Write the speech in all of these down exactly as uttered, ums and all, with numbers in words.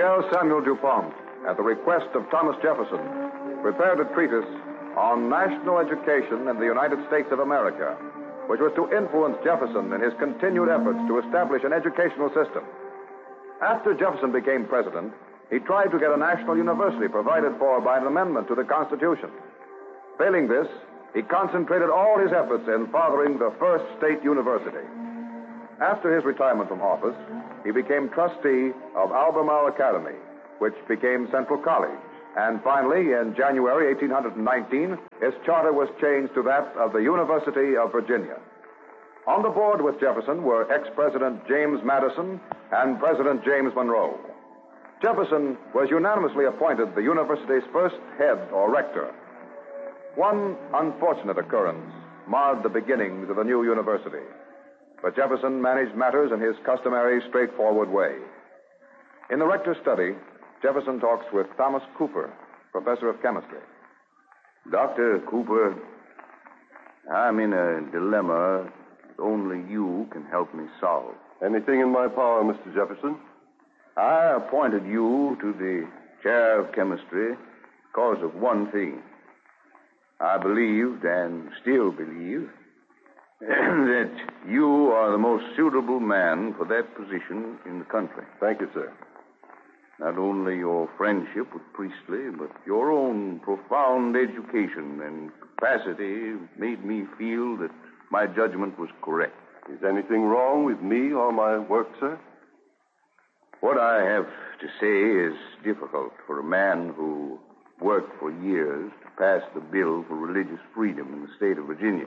Pierre Samuel DuPont, at the request of Thomas Jefferson, prepared a treatise on national education in the United States of America, which was to influence Jefferson in his continued efforts to establish an educational system. After Jefferson became president, he tried to get a national university provided for by an amendment to the Constitution. Failing this, he concentrated all his efforts in fathering the first state university. After his retirement from office, he became trustee of Albemarle Academy, which became Central College. And finally, in January eighteen nineteen, his charter was changed to that of the University of Virginia. On the board with Jefferson were ex-President James Madison and President James Monroe. Jefferson was unanimously appointed the university's first head or rector. One unfortunate occurrence marred the beginnings of the new university, but Jefferson managed matters in his customary straightforward way. In the rector's study, Jefferson talks with Thomas Cooper, professor of chemistry. Doctor Cooper, I'm in a dilemma that only you can help me solve. Anything in my power, Mister Jefferson? I appointed you to the chair of chemistry because of one thing. I believed and still believe that you are the most suitable man for that position in the country. Thank you, sir. Not only your friendship with Priestley, but your own profound education and capacity made me feel that my judgment was correct. Is anything wrong with me or my work, sir? What I have to say is difficult for a man who worked for years to pass the bill for religious freedom in the state of Virginia.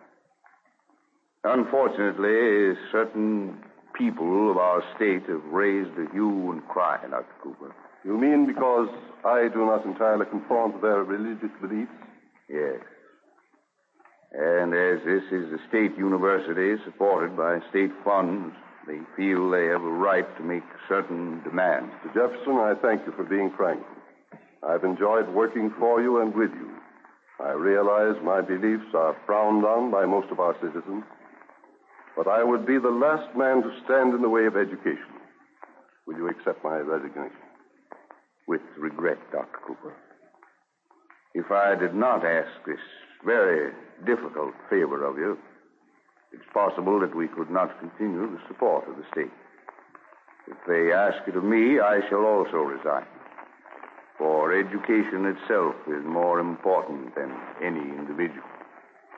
Unfortunately, certain people of our state have raised a hue and cry, Doctor Cooper. You mean because I do not entirely conform to their religious beliefs? Yes. And as this is a state university supported by state funds, they feel they have a right to make certain demands. Mister Jefferson, I thank you for being frank. I've enjoyed working for you and with you. I realize my beliefs are frowned on by most of our citizens, but I would be the last man to stand in the way of education. Will you accept my resignation? With regret, Doctor Cooper. If I did not ask this very difficult favor of you, it's possible that we could not continue the support of the state. If they ask it of me, I shall also resign. For education itself is more important than any individual.